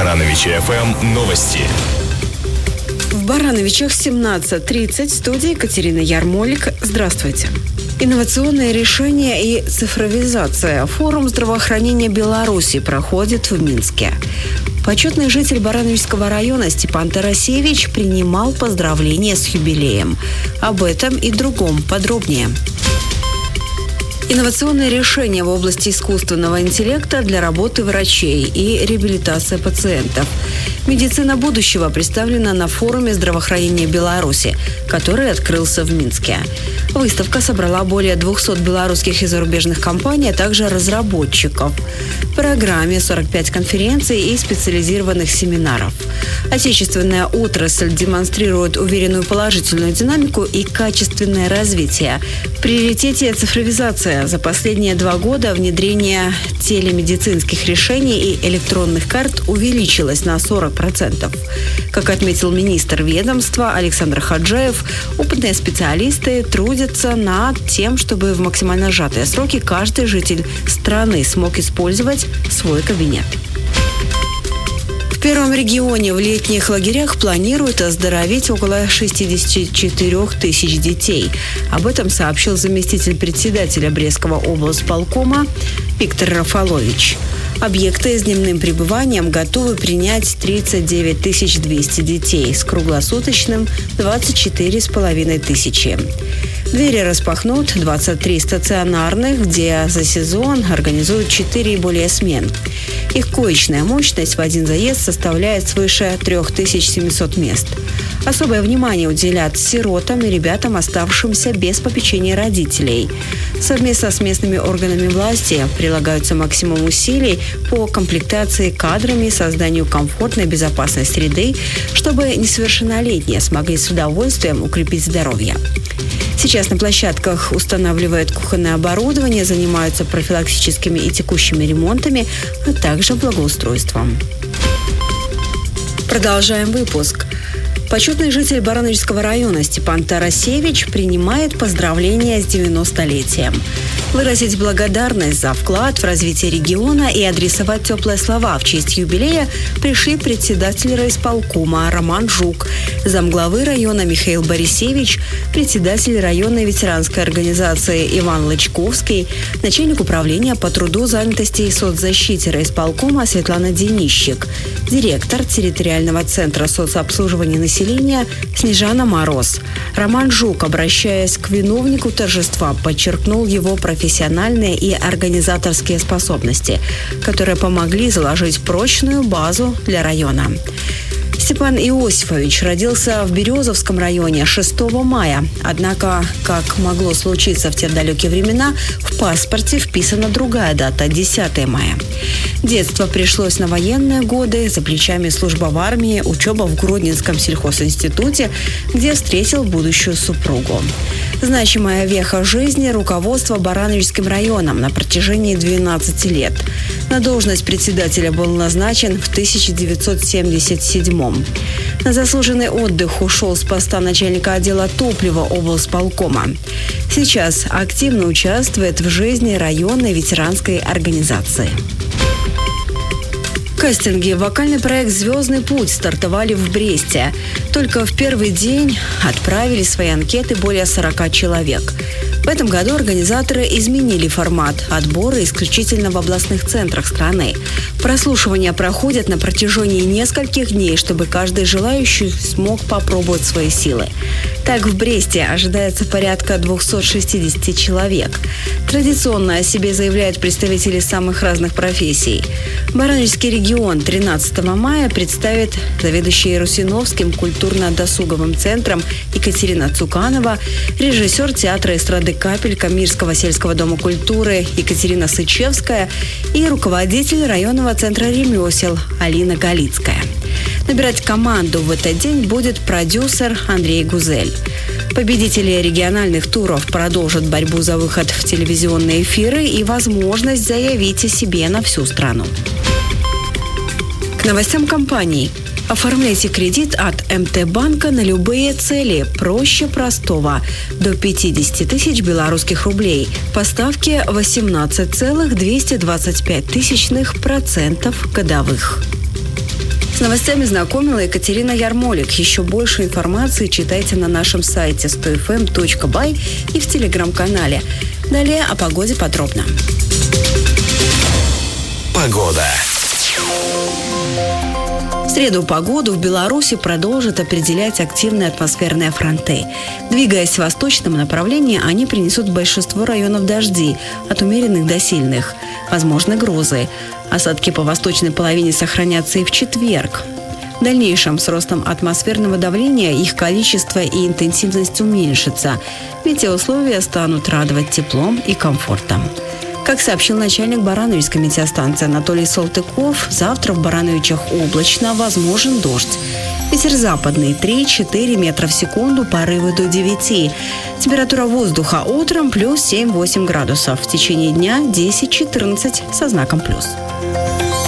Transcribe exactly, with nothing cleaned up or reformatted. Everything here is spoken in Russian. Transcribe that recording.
Барановичи эф эм новости. В Барановичах семнадцать тридцать. В студии Екатерина Ярмолик. Здравствуйте. Инновационные решения и цифровизация. Форум здравоохранения Беларуси проходит в Минске. Почетный житель Барановичского района Степан Тарасевич принимал поздравления с юбилеем. Об этом и другом подробнее. Инновационные решения в области искусственного интеллекта для работы врачей и реабилитации пациентов. Медицина будущего представлена на форуме здравоохранения Беларуси, который открылся в Минске. Выставка собрала более двухсот белорусских и зарубежных компаний, а также разработчиков. В программе сорок пять конференций и специализированных семинаров. Отечественная отрасль демонстрирует уверенную положительную динамику и качественное развитие. В приоритете цифровизация. За последние два года внедрение телемедицинских решений и электронных карт увеличилось на сорок процентов. Как отметил министр ведомства Александр Хаджаев, опытные специалисты трудятся над тем, чтобы в максимально сжатые сроки каждый житель страны смог использовать свой кабинет. В первом регионе в летних лагерях планируют оздоровить около шестьдесят четыре тысяч детей. Об этом сообщил заместитель председателя Брестского облсполкома Виктор Рафалович. Объекты с дневным пребыванием готовы принять тридцать девять тысяч двести детей, с круглосуточным двадцать четыре с половиной тысячи. Двери распахнут двадцать три стационарных, где за сезон организуют четыре и более смен. Их коечная мощность в один заезд составляет свыше три тысячи семьсот мест. Особое внимание уделят сиротам и ребятам, оставшимся без попечения родителей. Совместно с местными органами власти прилагаются максимум усилий по комплектации кадрами и созданию комфортной и безопасной среды, чтобы несовершеннолетние смогли с удовольствием укрепить здоровье. Сейчас на площадках устанавливают кухонное оборудование, занимаются профилактическими и текущими ремонтами, а также благоустройством. Продолжаем выпуск. Почетный житель Барановичского района Степан Тарасевич принимает поздравления с девяностолетием. Выразить благодарность за вклад в развитие региона и адресовать теплые слова в честь юбилея пришли председатель райисполкома Роман Жук, замглавы района Михаил Борисевич, председатель районной ветеранской организации Иван Лычковский, начальник управления по труду, занятости и соцзащите райисполкома Светлана Денищик, директор территориального центра соцобслуживания населения Снежана Мороз. Роман Жук, обращаясь к виновнику торжества, подчеркнул его профессиональные и организаторские способности, которые помогли заложить прочную базу для района. Степан Иосифович родился в Березовском районе шестого мая. Однако, как могло случиться в те далекие времена, в паспорте вписана другая дата – десятого мая. Детство пришлось на военные годы, за плечами служба в армии, учеба в Гродненском сельхозинституте, где встретил будущую супругу. Значимая веха жизни – руководство Барановичским районом на протяжении двенадцати лет. На должность председателя был назначен в тысяча девятьсот семьдесят седьмом. На заслуженный отдых ушел с поста начальника отдела топлива облсполкома. Сейчас активно участвует в жизни районной ветеранской организации. Кастинги в вокальный проект «Звездный путь» стартовали в Бресте. Только в первый день отправили свои анкеты более сорока человек. В этом году организаторы изменили формат отбора исключительно в областных центрах страны. Прослушивания проходят на протяжении нескольких дней, чтобы каждый желающий смог попробовать свои силы. Так, в Бресте ожидается порядка двухсот шестидесяти человек. Традиционно о себе заявляют представители самых разных профессий. Барановичский регион тринадцатого мая представит заведующий Русиновским культурно-досуговым центром Екатерина Цуканова, режиссер театра эстрады «Капелька» Мирского сельского дома культуры Екатерина Сычевская и руководитель районного центра ремесел Алина Галицкая. Набирать команду в этот день будет продюсер Андрей Гузель. Победители региональных туров продолжат борьбу за выход в телевизионные эфиры и возможность заявить о себе на всю страну. К новостям компаний. Оформляйте кредит от эм тэ-банка на любые цели. Проще простого. До пятьдесят тысяч белорусских рублей. По ставке восемнадцать целых двести двадцать пять тысячных процентов годовых. С новостями знакомила Екатерина Ярмолик. Еще больше информации читайте на нашем сайте сто эф эм точка бай и в телеграм-канале. Далее о погоде подробно. Погода. В среду погоду в Беларуси продолжат определять активные атмосферные фронты. Двигаясь в восточном направлении, они принесут в большинство районов дожди, от умеренных до сильных. Возможны грозы. Осадки по восточной половине сохранятся и в четверг. В дальнейшем с ростом атмосферного давления их количество и интенсивность уменьшится. Метеоусловия станут радовать теплом и комфортом. Как сообщил начальник Барановичской метеостанции Анатолий Салтыков, завтра в Барановичах облачно, возможен дождь. Ветер западный три-четыре метра в секунду, порывы до девяти. Температура воздуха утром плюс семь-восемь градусов. В течение дня десять-четырнадцать со знаком плюс.